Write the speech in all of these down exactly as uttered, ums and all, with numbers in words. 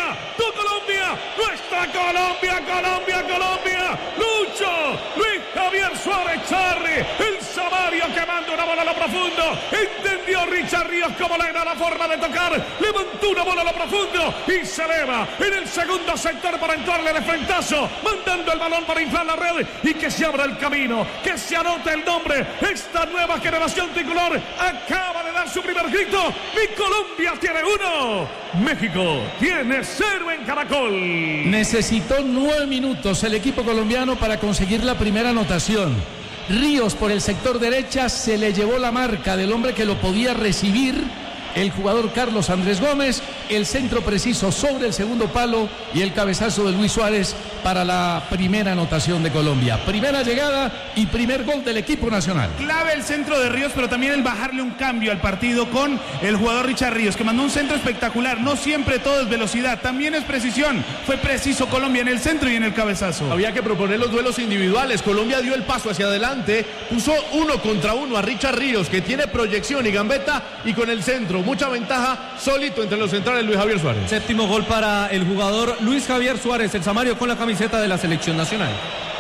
tu Colombia, nuestra Colombia, Colombia, Colombia. Lucho, Luis Javier Suárez Charri, el Samario que manda una bola a lo profundo. Entendió Richard Ríos cómo le era la forma de tocar. Levantó una bola a lo profundo y se eleva en el segundo sector para entrarle de frentazo, mandando el balón para inflar la red y que se abra el camino, que se anote el nombre. Esta nueva generación tricolor acaba de dar su primer grito. Mi Colombia tiene uno, México tiene cero en Caracol. Necesitó nueve minutos el equipo colombiano para conseguir la primera anotación. Ríos por el sector derecha se le llevó la marca del hombre que lo podía recibir, el jugador Carlos Andrés Gómez, el centro preciso sobre el segundo palo y el cabezazo de Luis Suárez para la primera anotación de Colombia. Primera llegada y primer gol del equipo nacional. Clave el centro de Ríos, pero también el bajarle un cambio al partido con el jugador Richard Ríos, que mandó un centro espectacular. No siempre todo es velocidad, también es precisión. Fue preciso Colombia en el centro y en el cabezazo. Había que proponer los duelos individuales. Colombia dio el paso hacia adelante, puso uno contra uno a Richard Ríos, que tiene proyección y gambeta, y con el centro mucha ventaja, solito entre los centrales Luis Javier Suárez. Séptimo gol para el jugador Luis Javier Suárez, el Samario con la camiseta de la selección nacional.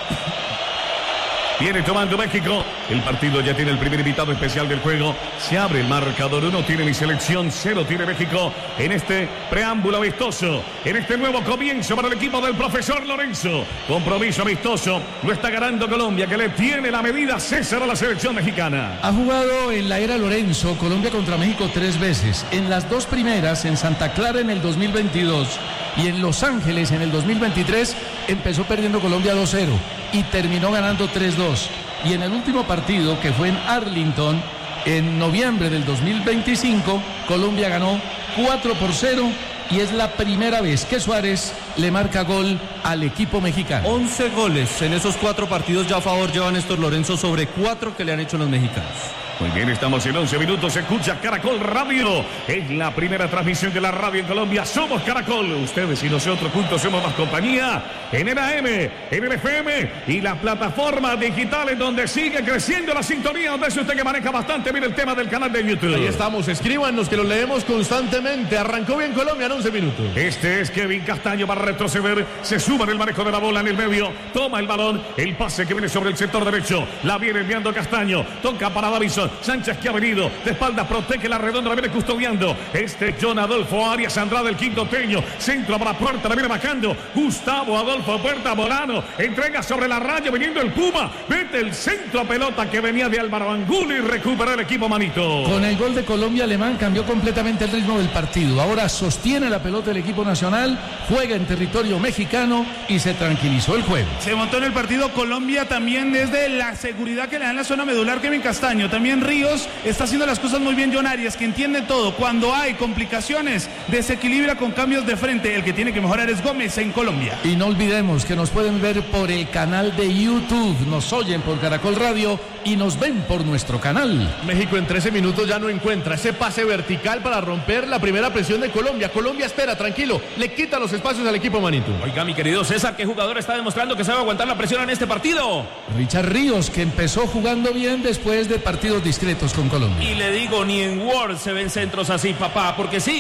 Viene tomando México. El partido ya tiene el primer invitado especial del juego. Se abre el marcador. Uno tiene mi selección, cero tiene México. En este preámbulo amistoso, en este nuevo comienzo para el equipo del profesor Lorenzo. Compromiso amistoso. Lo está ganando Colombia, que le tiene la medida César a la selección mexicana. Ha jugado en la era Lorenzo Colombia contra México tres veces. En las dos primeras, en Santa Clara en el dos mil veintidós y en Los Ángeles en el dos mil veintitrés, empezó perdiendo Colombia dos cero y terminó ganando tres dos. Y en el último partido, que fue en Arlington, en noviembre del dos mil veinticinco, Colombia ganó cuatro por cero y es la primera vez que Suárez le marca gol al equipo mexicano. once goles en esos cuatro partidos ya a favor lleva Néstor Lorenzo sobre cuatro que le han hecho los mexicanos. Muy bien, estamos en once minutos, se escucha Caracol Radio. Es la primera transmisión de la radio en Colombia. Somos Caracol, ustedes y nosotros juntos somos más compañía. En el A M, en el F M y las plataformas digitales donde sigue creciendo la sintonía, donde es usted que maneja bastante. Mire el tema del canal de YouTube. Ahí estamos, escríbanos que lo leemos constantemente. Arrancó bien Colombia en once minutos. Este es Kevin Castaño para retroceder, se suma en el manejo de la bola en el medio, toma el balón, el pase que viene sobre el sector derecho, la viene enviando Castaño, toca para Davison. Sánchez que ha venido de espaldas, protege la redonda, la viene custodiando. Este John Adolfo Arias Andrade, el quintoteño. Centro para Puerta, la viene bajando. Gustavo Adolfo Puerta Molano. Entrega sobre la raya, viniendo el Puma. Mete el centro a pelota que venía de Álvaro Angulo y recupera el equipo Manito. Con el gol de Colombia, Alemán cambió completamente el ritmo del partido. Ahora sostiene la pelota el equipo nacional, juega en territorio mexicano y se tranquilizó el juego. Se montó en el partido Colombia también desde la seguridad que le da en la zona medular Kevin Castaño. También Ríos está haciendo las cosas muy bien. John Arias, que entiende todo. Cuando hay complicaciones, desequilibra con cambios de frente. El que tiene que mejorar es Gómez en Colombia. Y no olvidemos que nos pueden ver por el canal de YouTube, nos oyen por Caracol Radio y nos ven por nuestro canal. México en trece minutos ya no encuentra ese pase vertical para romper la primera presión de Colombia. Colombia espera, tranquilo, le quita los espacios al equipo Manito. Oiga, mi querido César, ¿qué jugador está demostrando que sabe aguantar la presión en este partido? Richard Ríos, que empezó jugando bien después de partidos discretos con Colombia. Y le digo, ni en World se ven centros así, papá, porque sí,